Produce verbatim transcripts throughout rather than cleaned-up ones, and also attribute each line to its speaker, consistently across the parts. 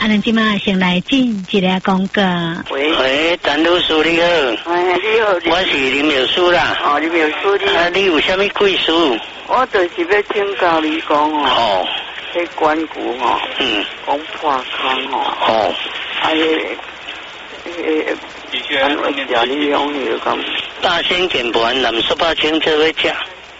Speaker 1: 啊，咱今嘛先来进一个广告。
Speaker 2: 喂，喂，陈老师你好。哎，你好。我是林妙书啦。哦，林妙书你。啊，你有啥物贵事？我就是要请教你讲哦。哦。迄关谷吼。嗯。讲破空吼。哦。啊，迄迄，安怎食你用迄个讲？八仙剑盘南十八青做伙食。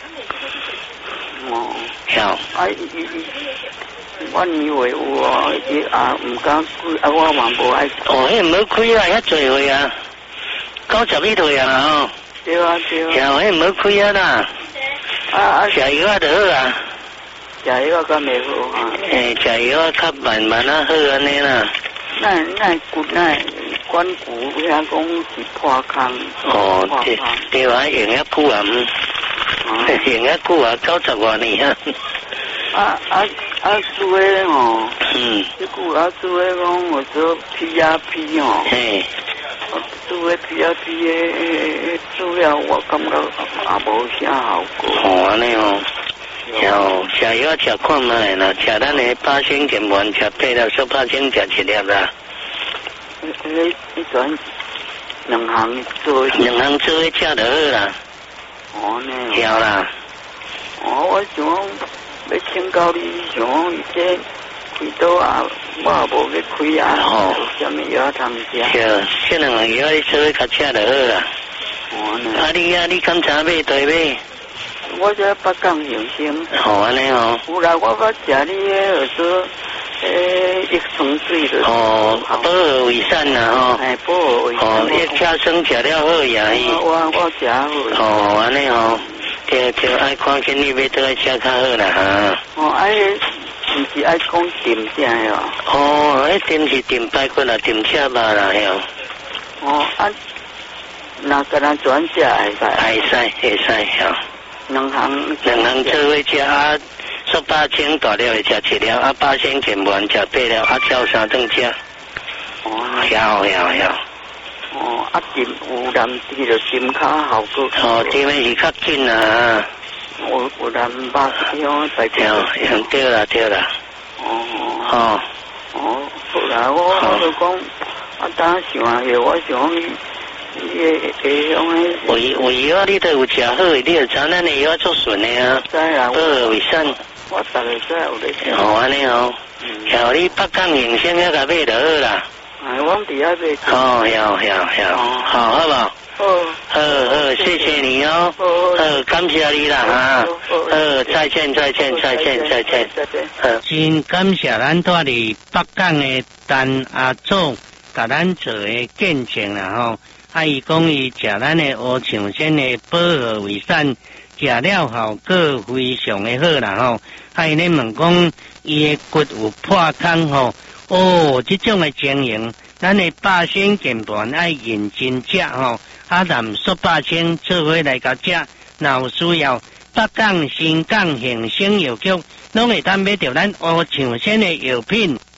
Speaker 2: 哦。晓。啊，伊伊。我以为有哦，伊啊唔敢开，啊我嘛无爱。哦，迄唔好开啊，遐侪岁啊，九十几岁啊吼。对啊对啊。吓，迄唔好开啊啦。啊啊，食药啊就好啊。食药敢袂好哈？诶，食药啊较慢慢啊好安尼啦。那那骨那关骨，遐讲是破空。哦，对对啊，用遐久啊，用遐久啊，九十外年啊。啊啊啊！做诶吼，嗯，即句啊做诶讲，我做 P R P 吼，嘿，做诶 P R P 诶做了，我感觉也无啥效果。哦，安尼哦，然后食药食看卖啦，食咱诶八仙剑丸，食八粒小八仙食一粒啦。迄迄阵两行做，两行做伙食就好啦。哦呢，晓啦。哦，我想讲。要请教你，像讲这开刀啊，我也无要开啊，哦，有啥物药通食？是，这两个药你做伙较吃就好啦。哦，啊你啊，你敢知买对买？我这北港养生。好安尼哦。有啦，我捌食你迄说，诶，益生水的。哦，保和胃散啦吼。哎，保和胃散。哦，益加生食了好呀伊。我我食好。哦，安尼哦。对对，爱看见你要倒来吃较好啦哈。哦，爱唔是爱讲点啥哟？哦，迄点是点排骨啦，点车肉啦哟。哦，啊，那个咱转食会使？会使会使哟。两行两行做伙食啊，十八千大了会食一粒，啊八仙剑丸食八粒，啊照三顿食。哦，晓晓晓。哦，啊，点有南地就点较效果。哦，点的是较紧啊。有有南北乡在跳，对啦对啦。哦哦哦，好啦，我我就讲，啊，当想下，我想你，你会用诶。胃胃药你都有食好，你就知咱的药做顺的啊。知啦。保和胃散。我逐个知有咧食。哦，安尼哦。然后你北港营生遐个买就好啦。哎，我伫遐买。哦，要要要，好，好不好？好，好，好，谢谢你哦。好，感谢你啦哈。好，再见，再见，再见，再见，再见。好，真感谢咱住伫北港的陈阿祖，甲咱做的见证啦吼。啊，伊讲伊食咱的乌象仙的保和胃散，食了效果非常的好啦吼。啊，伊咧问讲，伊的骨有破空吼。哦，这种的经营，咱的八仙剑盘爱认真食吼，啊南十八仙做伙来甲食，若有需要，北港、新港、恒生药局，拢会当买到咱乌象仙的药品。